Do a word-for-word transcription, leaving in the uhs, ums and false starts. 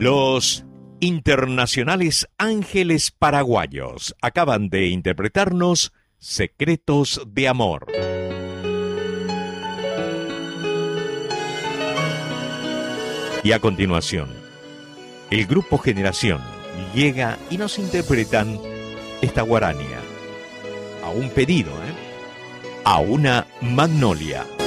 Los internacionales Ángeles Paraguayos acaban de interpretarnos Secretos de Amor. Y a continuación, el grupo Generación llega y nos interpretan esta guarania. A un pedido, ¿eh? A una magnolia.